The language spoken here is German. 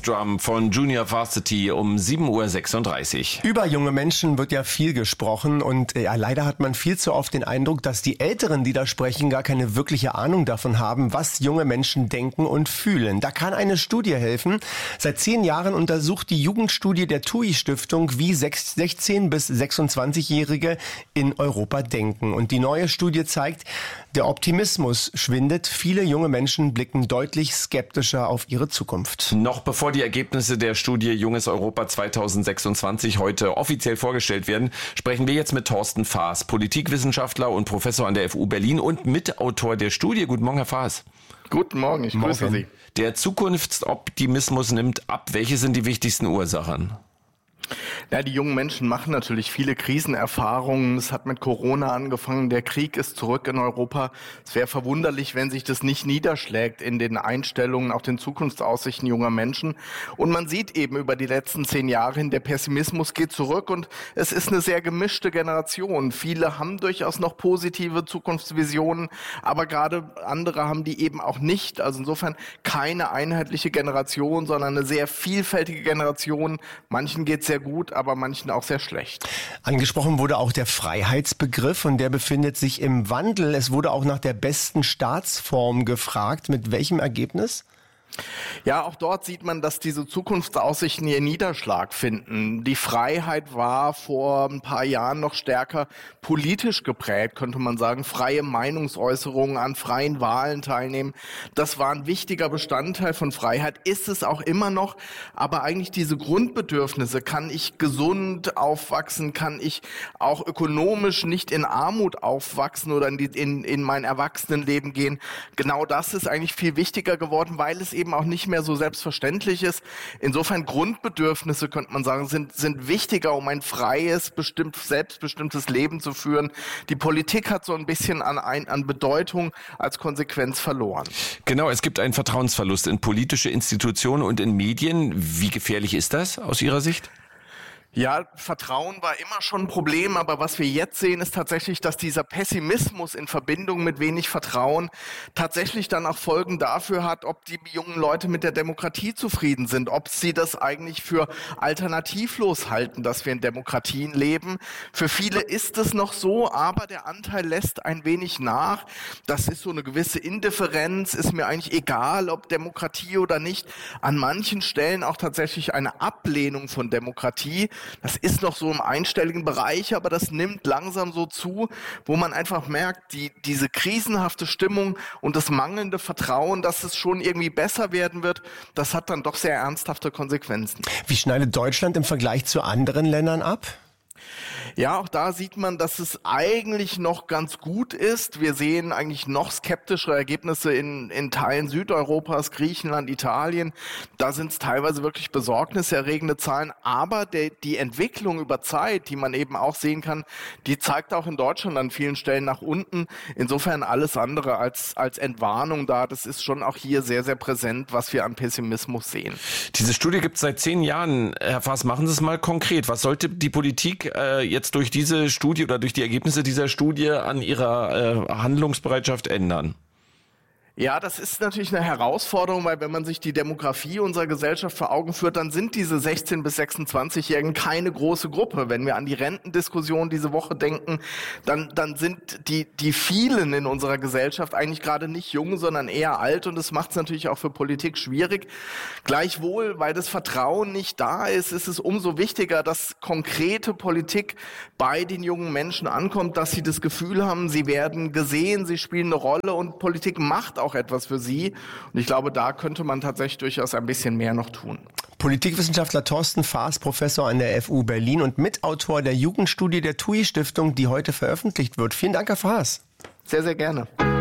Drum von Junior Varsity um 7:36 Uhr. Über junge Menschen wird ja viel gesprochen und leider hat man viel zu oft den Eindruck, dass die Älteren, die da sprechen, gar keine wirkliche Ahnung davon haben, was junge Menschen denken und fühlen. Da kann eine Studie helfen. Seit 10 Jahren untersucht die Jugendstudie der TUI-Stiftung, wie 16- bis 26-Jährige in Europa denken. Und die neue Studie zeigt, der Optimismus schwindet. Viele junge Menschen blicken deutlich skeptischer auf ihre Zukunft. Noch bevor die Ergebnisse der Studie Junges Europa 2026 heute offiziell vorgestellt werden, sprechen wir jetzt mit Thorsten Faas, Politikwissenschaftler und Professor an der FU Berlin und Mitautor der Studie. Guten Morgen, Herr Faas. Guten Morgen, ich grüße Sie. Der Zukunftsoptimismus nimmt ab. Welche sind die wichtigsten Ursachen? Ja, die jungen Menschen machen natürlich viele Krisenerfahrungen. Es hat mit Corona angefangen. Der Krieg ist zurück in Europa. Es wäre verwunderlich, wenn sich das nicht niederschlägt in den Einstellungen, auch den Zukunftsaussichten junger Menschen. Und man sieht eben über die letzten 10 Jahre hin, der Pessimismus geht zurück und es ist eine sehr gemischte Generation. Viele haben durchaus noch positive Zukunftsvisionen, aber gerade andere haben die eben auch nicht. Also insofern keine einheitliche Generation, sondern eine sehr vielfältige Generation. Manchen geht es sehr gut, aber manchen auch sehr schlecht. Angesprochen wurde auch der Freiheitsbegriff und der befindet sich im Wandel. Es wurde auch nach der besten Staatsform gefragt. Mit welchem Ergebnis? Ja, auch dort sieht man, dass diese Zukunftsaussichten ihren Niederschlag finden. Die Freiheit war vor ein paar Jahren noch stärker politisch geprägt, könnte man sagen. Freie Meinungsäußerungen, an freien Wahlen teilnehmen. Das war ein wichtiger Bestandteil von Freiheit, ist es auch immer noch. Aber eigentlich diese Grundbedürfnisse, kann ich gesund aufwachsen, kann ich auch ökonomisch nicht in Armut aufwachsen oder in mein Erwachsenenleben gehen. Genau das ist eigentlich viel wichtiger geworden, weil es eben auch nicht mehr so selbstverständlich ist. Insofern Grundbedürfnisse, könnte man sagen, sind wichtiger, um ein freies, selbstbestimmtes Leben zu führen. Die Politik hat so ein bisschen an Bedeutung als Konsequenz verloren. Genau, es gibt einen Vertrauensverlust in politische Institutionen und in Medien. Wie gefährlich ist das aus Ihrer Sicht? Ja, Vertrauen war immer schon ein Problem, aber was wir jetzt sehen, ist tatsächlich, dass dieser Pessimismus in Verbindung mit wenig Vertrauen tatsächlich dann auch Folgen dafür hat, ob die jungen Leute mit der Demokratie zufrieden sind, ob sie das eigentlich für alternativlos halten, dass wir in Demokratien leben. Für viele ist es noch so, aber der Anteil lässt ein wenig nach. Das ist so eine gewisse Indifferenz, ist mir eigentlich egal, ob Demokratie oder nicht. An manchen Stellen auch tatsächlich eine Ablehnung von Demokratie. Das ist noch so im einstelligen Bereich, aber das nimmt langsam so zu, wo man einfach merkt, diese krisenhafte Stimmung und das mangelnde Vertrauen, dass es schon irgendwie besser werden wird, das hat dann doch sehr ernsthafte Konsequenzen. Wie schneidet Deutschland im Vergleich zu anderen Ländern ab? Ja, auch da sieht man, dass es eigentlich noch ganz gut ist. Wir sehen eigentlich noch skeptischere Ergebnisse in Teilen Südeuropas, Griechenland, Italien. Da sind es teilweise wirklich besorgniserregende Zahlen. Aber die Entwicklung über Zeit, die man eben auch sehen kann, die zeigt auch in Deutschland an vielen Stellen nach unten. Insofern alles andere als Entwarnung da. Das ist schon auch hier sehr, sehr präsent, was wir an Pessimismus sehen. Diese Studie gibt es seit 10 Jahren. Herr Faas, machen Sie es mal konkret. Was sollte die Politik jetzt durch diese Studie oder durch die Ergebnisse dieser Studie an ihrer Handlungsbereitschaft ändern? Ja, das ist natürlich eine Herausforderung, weil wenn man sich die Demografie unserer Gesellschaft vor Augen führt, dann sind diese 16- bis 26-Jährigen keine große Gruppe. Wenn wir an die Rentendiskussion diese Woche denken, dann sind die vielen in unserer Gesellschaft eigentlich gerade nicht jung, sondern eher alt und das macht es natürlich auch für Politik schwierig. Gleichwohl, weil das Vertrauen nicht da ist, ist es umso wichtiger, dass konkrete Politik bei den jungen Menschen ankommt, dass sie das Gefühl haben, sie werden gesehen, sie spielen eine Rolle und Politik macht auch etwas für sie. Und ich glaube, da könnte man tatsächlich durchaus ein bisschen mehr noch tun. Politikwissenschaftler Thorsten Faas, Professor an der FU Berlin und Mitautor der Jugendstudie der TUI-Stiftung, die heute veröffentlicht wird. Vielen Dank, Herr Faas. Sehr, sehr gerne.